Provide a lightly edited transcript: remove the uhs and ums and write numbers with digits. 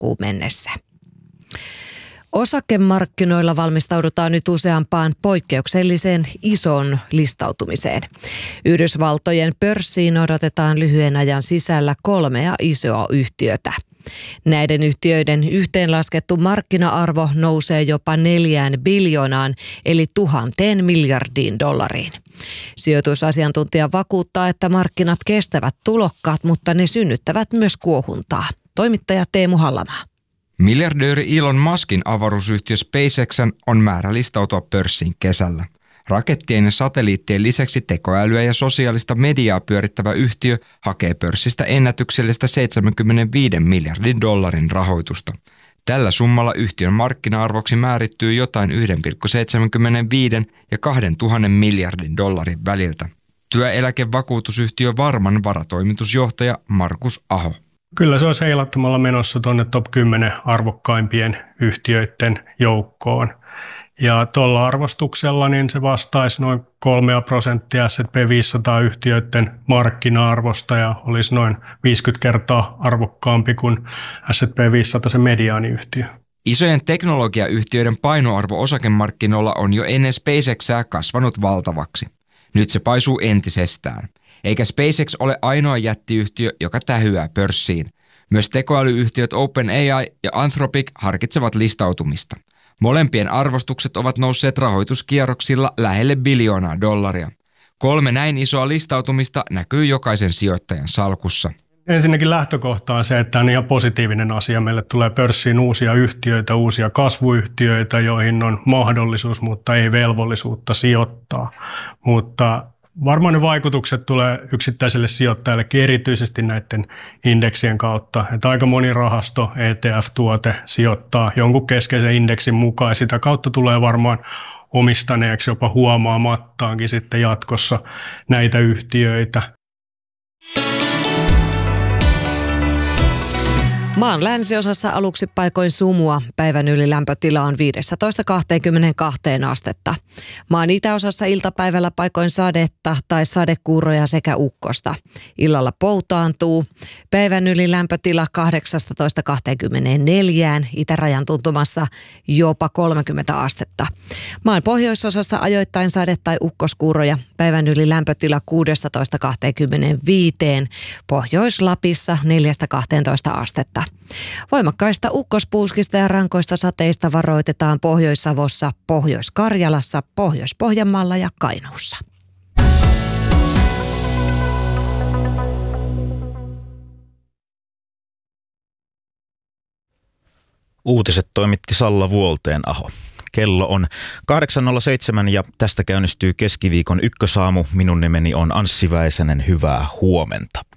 lokakuun mennessä. Osakemarkkinoilla valmistaudutaan nyt useampaan poikkeukselliseen ison listautumiseen. Yhdysvaltojen pörssiin odotetaan lyhyen ajan sisällä 3 isoa yhtiötä. Näiden yhtiöiden yhteenlaskettu markkina-arvo nousee jopa 4 biljoonaan eli 1 000 miljardiin dollariin. Sijoitusasiantuntija vakuuttaa, että markkinat kestävät tulokkaat, mutta ne synnyttävät myös kuohuntaa. Toimittaja Teemu Hallamaa. Miljardööri Elon Muskin avaruusyhtiö SpaceX:n on määrä listautua pörssiin kesällä. Rakettien ja satelliittien lisäksi tekoälyä ja sosiaalista mediaa pyörittävä yhtiö hakee pörssistä ennätyksellistä 75 miljardin dollarin rahoitusta. Tällä summalla yhtiön markkina-arvoksi määrittyy jotain 1,75 ja 2 000 miljardin dollarin väliltä. Työeläkevakuutusyhtiö Varman varatoimitusjohtaja Markus Aho. Kyllä se olisi heilattamalla menossa tuonne top 10 arvokkaimpien yhtiöiden joukkoon. Ja tuolla arvostuksella niin se vastaisi noin 3% S&P 500-yhtiöiden markkina-arvosta ja olisi noin 50 kertaa arvokkaampi kuin S&P 500 se mediaaniyhtiö. Isojen teknologiayhtiöiden painoarvo osakemarkkinoilla on jo ennen SpaceXää kasvanut valtavaksi. Nyt se paisuu entisestään. Eikä SpaceX ole ainoa jättiyhtiö, joka tähyää pörssiin. Myös tekoälyyhtiöt OpenAI ja Anthropic harkitsevat listautumista. Molempien arvostukset ovat nousseet rahoituskierroksilla lähelle biljoonaa dollaria. 3 näin isoa listautumista näkyy jokaisen sijoittajan salkussa. Ensinnäkin lähtökohta on se, että tämä on ihan positiivinen asia. Meille tulee pörssiin uusia yhtiöitä, uusia kasvuyhtiöitä, joihin on mahdollisuus, mutta ei velvollisuutta sijoittaa. Mutta varmaan ne vaikutukset tulee yksittäiselle sijoittajallekin erityisesti näiden indeksien kautta. Että aika moni rahasto, ETF-tuote sijoittaa jonkun keskeisen indeksin mukaan ja sitä kautta tulee varmaan omistaneeksi jopa huomaamattaankin sitten jatkossa näitä yhtiöitä. Maan länsiosassa aluksi paikoin sumua. Päivän ylilämpötila on 15–22 astetta. Maan itäosassa iltapäivällä paikoin sadetta tai sadekuuroja sekä ukkosta. Illalla poutaantuu. Päivän ylilämpötila 18–24, itärajan tuntumassa jopa 30 astetta. Maan pohjoisosassa ajoittain sade- tai ukkoskuuroja. Päivän ylilämpötila 16–25, Pohjois-Lapissa 4–12 astetta. Voimakkaista ukkospuuskista ja rankoista sateista varoitetaan Pohjois-Savossa, Pohjois-Karjalassa, Pohjois-Pohjanmaalla ja Kainuussa. Uutiset toimitti Salla Vuolteen-aho. Kello on 8.07 ja tästä käynnistyy keskiviikon ykkösaamu. Minun nimeni on Anssi Väisänen. Hyvää huomenta.